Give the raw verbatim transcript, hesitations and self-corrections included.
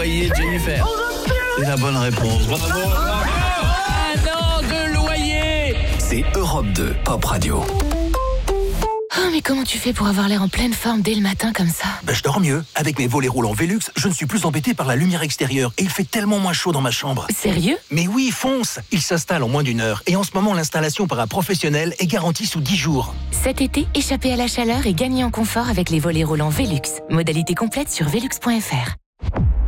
loyer, Jennifer. C'est la bonne réponse. Bravo. Un an de loyer. C'est Europe deux, Pop Radio. Oh, mais comment tu fais pour avoir l'air en pleine forme dès le matin comme ça? Ben, je dors mieux. Avec mes volets roulants Velux, je ne suis plus embêté par la lumière extérieure et il fait tellement moins chaud dans ma chambre. Sérieux? Mais oui, fonce! Il s'installe en moins d'une heure et en ce moment, l'installation par un professionnel est garantie sous dix jours. Cet été, échappez à la chaleur et gagnez en confort avec les volets roulants Velux. Modalité complète sur velux point f r.